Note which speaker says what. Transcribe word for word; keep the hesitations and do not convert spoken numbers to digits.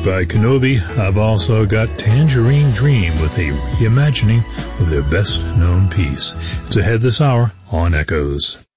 Speaker 1: by Kenobi, I've also got Tangerine Dream with a reimagining of their best-known piece. It's ahead this hour on Echoes.